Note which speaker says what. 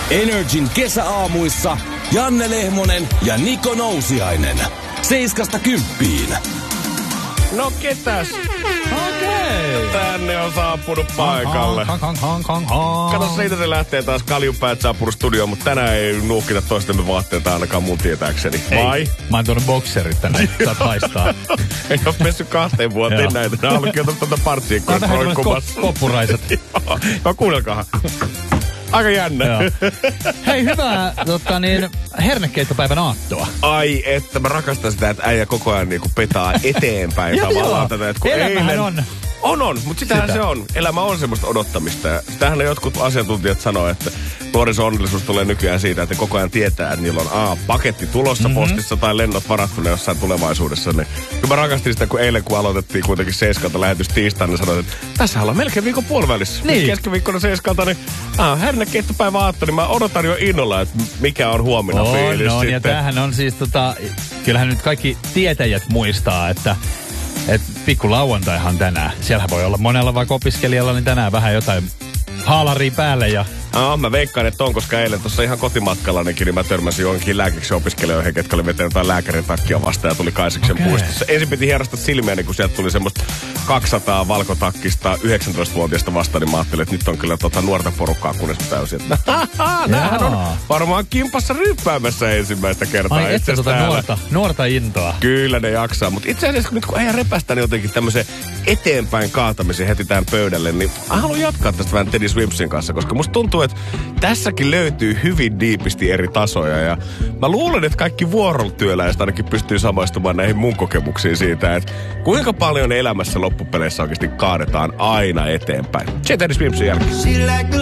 Speaker 1: Energin kesäaamuissa Janne Lehmonen ja Niko Nousiainen. 7–10.
Speaker 2: No ketäs?
Speaker 3: Okei.
Speaker 2: Tänne on saapunut paikalle. Kato, siitä se lähtee taas. Kaljunpäät saapunut studioon, mutta tänään ei nuuhkita toistemme vaatteita ainakaan mun tietääkseni. Vai?
Speaker 3: Ei. Mä oon tuonut bokserit tänne. Saat haistaa.
Speaker 2: Ei oo pessyt 2 vuoteen näitä. Nää on kyllä tuota partsiikkoja roikkumassa.
Speaker 3: Koppuraiset.
Speaker 2: Joo, kuunnelkahan. Aika jännä.
Speaker 3: Hei, hyvää hernekeittopäivän aattoa.
Speaker 2: Ai, että mä rakastan sitä, että äijä koko ajan niinku petaa eteenpäin tavallaan tätä. Että
Speaker 3: elämähän on.
Speaker 2: On, mutta sitähän se on. Elämä on semmoista odottamista. Ja sitähän ne jotkut asiantuntijat sanoo, että nuoriso-onnellisuus tulee nykyään siitä, että koko ajan tietää, että niillä on paketti tulossa postissa tai lennot varattuna jossain tulevaisuudessa. Niin mä rakastin sitä, kun eilen kun aloitettiin kuitenkin 7 lähetys tiistaina, niin sanoin, että tässä ollaan melkein viikon puolivälissä.
Speaker 3: Niin.
Speaker 2: Keskiviikkona 7, niin hernekeittopäivä aatto, niin mä odotan jo innolla, että mikä on huomenna fiilis
Speaker 3: sitten. Ja
Speaker 2: sitten.
Speaker 3: tämähän on siis kyllähän nyt kaikki tietäjät muistaa, että pikku lauantaihan tänään. Siellähän voi olla monella vaikka opiskelijalla, niin tänään vähän jotain haalaria päälle ja...
Speaker 2: Mä veikkaan, että on, koska eilen tuossa ihan kotimatkallanikin, niin mä törmäsin johonkin lääkiksi opiskelijoihin, ketkä oli vetänyt jotain lääkärin takkia vastaan ja tuli Kaisiksen puistossa. Ensin piti hierasta silmiäni, kun sieltä tuli semmoista 200 valkotakkista 19-vuotiaista vastaan, niin mä ajattelin, että nyt on kyllä nuorta porukkaa kunnes täysin. Näähän on varmaan kimpassa ryppäämässä ensimmäistä kertaa.
Speaker 3: Ai että nuorta intoa.
Speaker 2: Kyllä ne jaksaa, mutta itse asiassa kun ei repästä, niin jotenkin tämmöisen eteenpäin kaatamisen heti tähän pöydälle, niin mä haluan jatkaa tästä vähän Teddy Swimpsin kanssa, koska musta tuntuu, että tässäkin löytyy hyvin diipisti eri tasoja ja mä luulen, että kaikki vuorotyöläiset ainakin pystyy samaistumaan näihin mun kokemuksiin siitä, että kuinka paljon elämässä loppupeleissä oikeasti kaadetaan aina eteenpäin. Teddy Swimpsin jälkeen.